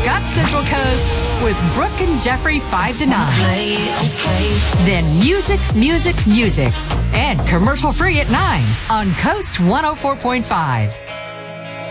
Wake up, Central Coast, with Brooke and Jeffrey 5 to 9. Then music, music, music. And commercial free at 9 on Coast 104.5.